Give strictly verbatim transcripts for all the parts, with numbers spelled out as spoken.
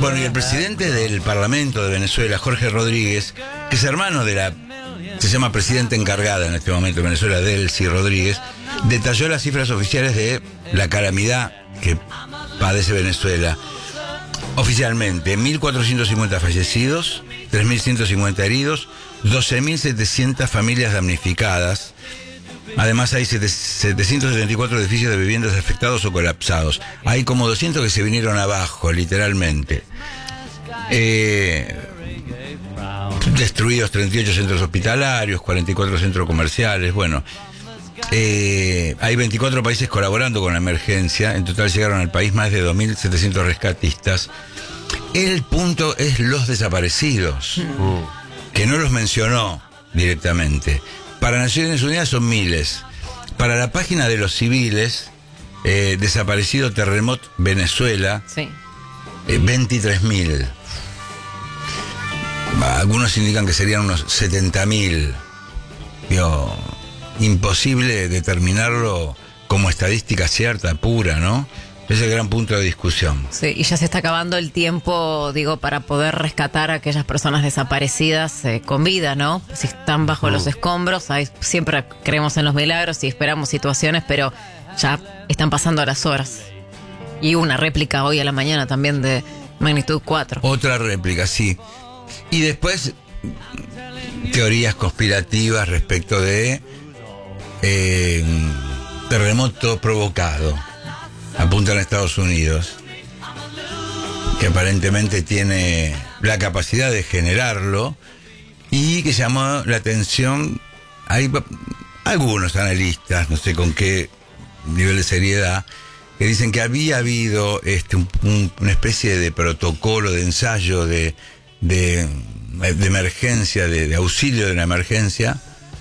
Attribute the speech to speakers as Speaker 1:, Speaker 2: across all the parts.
Speaker 1: Bueno, y el presidente del Parlamento de Venezuela, Jorge Rodríguez, que es hermano de la... se llama presidenta encargada en este momento de Venezuela, Delcy Rodríguez, detalló las cifras oficiales de la calamidad que padece Venezuela. Oficialmente, mil cuatrocientos cincuenta fallecidos, tres mil ciento cincuenta heridos, doce mil setecientas familias damnificadas. Además hay setecientos setenta y cuatro edificios de viviendas afectados o colapsados. Hay como doscientos que se vinieron abajo, literalmente. Eh, destruidos treinta y ocho centros hospitalarios, cuarenta y cuatro centros comerciales. Bueno, eh, hay veinticuatro países colaborando con la emergencia. En total llegaron al país más de dos mil setecientos rescatistas. El punto es los desaparecidos, que no los mencionó directamente. Para Naciones Unidas son miles. Para la página de los civiles, eh, desaparecido terremoto Venezuela, sí. eh, veintitrés mil. Algunos indican que serían unos setenta mil. Imposible determinarlo como estadística cierta, pura, ¿no? Es el gran punto de discusión.
Speaker 2: Sí, y ya se está acabando el tiempo, digo, para poder rescatar a aquellas personas desaparecidas eh, con vida, ¿no? Si están bajo uh. los escombros, hay, siempre creemos en los milagros y esperamos situaciones, pero ya están pasando las horas. Y una réplica hoy a la mañana también de magnitud cuatro.
Speaker 1: Otra réplica, sí. Y después, teorías conspirativas respecto de eh, terremoto provocado. Apuntan a Estados Unidos, que aparentemente tiene la capacidad de generarlo y que llamó la atención. Hay algunos analistas, no sé con qué nivel de seriedad, que dicen que había habido este, un, un, una especie de protocolo, de ensayo, de, de, de emergencia, de, de auxilio de una emergencia,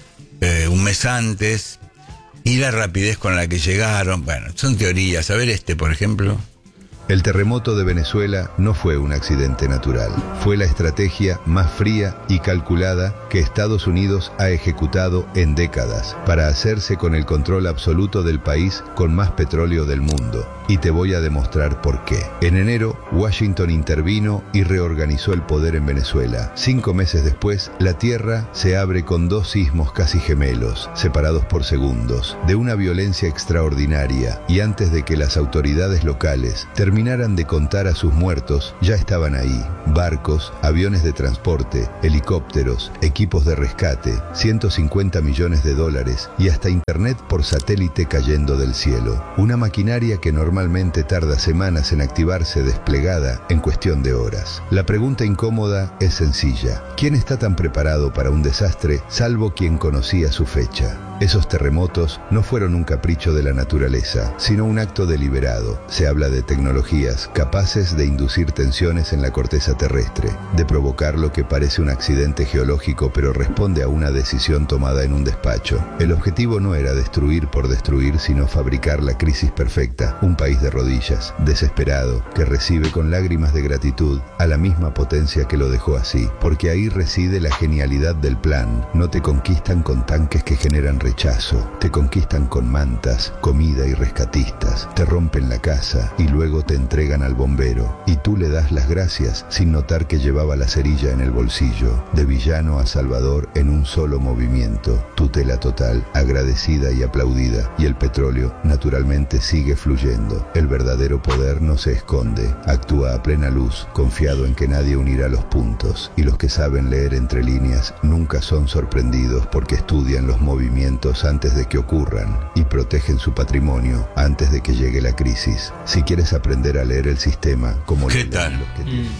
Speaker 1: eh, un mes antes. Y la rapidez con la que llegaron, bueno, son teorías. A ver este, por ejemplo.
Speaker 3: El terremoto de Venezuela no fue un accidente natural. Fue la estrategia más fría y calculada que Estados Unidos ha ejecutado en décadas para hacerse con el control absoluto del país con más petróleo del mundo. Y te voy a demostrar por qué. En enero, Washington intervino y reorganizó el poder en Venezuela. Cinco meses después, la tierra se abre con dos sismos casi gemelos, separados por segundos, de una violencia extraordinaria, y antes de que las autoridades locales terminaran de contar a sus muertos, ya estaban ahí. Barcos, aviones de transporte, helicópteros, equipos de rescate, ciento cincuenta millones de dólares y hasta internet por satélite cayendo del cielo. Una maquinaria que normalmente Normalmente tarda semanas en activarse desplegada en cuestión de horas. La pregunta incómoda es sencilla. ¿Quién está tan preparado para un desastre salvo quien conocía su fecha? Esos terremotos no fueron un capricho de la naturaleza, sino un acto deliberado. Se habla de tecnologías capaces de inducir tensiones en la corteza terrestre, de provocar lo que parece un accidente geológico pero responde a una decisión tomada en un despacho. El objetivo no era destruir por destruir, sino fabricar la crisis perfecta, un país de rodillas, desesperado, que recibe con lágrimas de gratitud a la misma potencia que lo dejó así, porque ahí reside la genialidad del plan. No te conquistan con tanques que generan rechazo, te conquistan con mantas, comida y rescatistas, te rompen la casa y luego te entregan al bombero, y tú le das las gracias sin notar que llevaba la cerilla en el bolsillo, de villano a salvador en un solo movimiento, tutela total, agradecida y aplaudida, y el petróleo naturalmente sigue fluyendo. El verdadero poder no se esconde, actúa a plena luz, confiado en que nadie unirá los puntos, y los que saben leer entre líneas nunca son sorprendidos porque estudian los movimientos antes de que ocurran y protegen su patrimonio antes de que llegue la crisis. Si quieres aprender a leer el sistema como
Speaker 1: ¿Qué tal?
Speaker 3: Los que
Speaker 1: mm.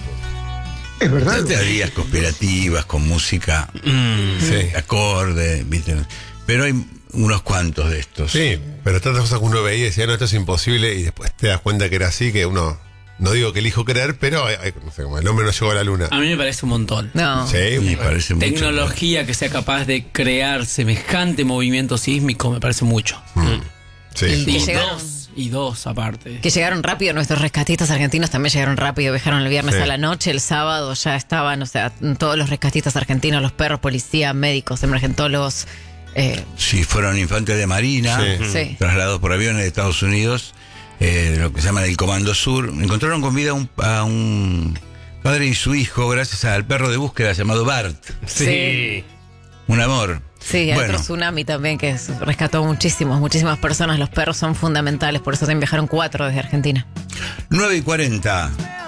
Speaker 1: Es verdad. Hay teorías conspirativas con música, mm, sí. acorde, ¿viste? Pero hay unos cuantos de estos.
Speaker 4: Sí, pero tantas cosas que uno veía y decía, no, esto es imposible, y después te das cuenta que era así, que uno... No digo que elijo creer, pero hay, hay, no sé, como el hombre no llegó a la luna.
Speaker 5: A mí me parece un montón.
Speaker 2: No.
Speaker 1: Sí, me parece mucho.
Speaker 5: Tecnología que sea capaz de crear semejante movimiento sísmico me parece mucho.
Speaker 4: Mm. Sí.
Speaker 5: Y,
Speaker 2: que
Speaker 5: y
Speaker 2: llegaron,
Speaker 5: dos, y dos aparte.
Speaker 2: Que llegaron rápido, nuestros rescatistas argentinos también llegaron rápido, viajaron el viernes
Speaker 4: sí.
Speaker 2: a la noche, el sábado ya estaban, o sea, todos los rescatistas argentinos, los perros, policía, médicos, emergentólogos. Eh.
Speaker 1: Sí, fueron infantes de marina,
Speaker 2: sí. Sí.
Speaker 1: trasladados por aviones de Estados Unidos. Eh, lo que se llama el Comando Sur. Encontraron con vida un, a un Padre y su hijo, gracias al perro de búsqueda llamado Bart.
Speaker 5: Sí.
Speaker 1: Un amor.
Speaker 2: Sí, hay
Speaker 1: Bueno.
Speaker 2: otro tsunami también que rescató muchísimos, muchísimas personas. Los perros son fundamentales, por eso también viajaron cuatro desde Argentina.
Speaker 1: nueve y cuarenta.